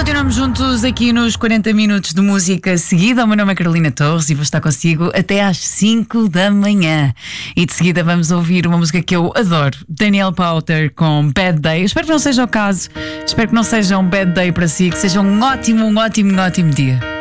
Continuamos juntos aqui nos 40 minutos de música seguida. O meu nome é Carolina Torres e vou estar consigo até às 5 da manhã. E de seguida vamos ouvir uma música que eu adoro, Daniel Powter com Bad Day. Eu espero que não seja o caso, espero que não seja um bad day para si, que seja um ótimo dia.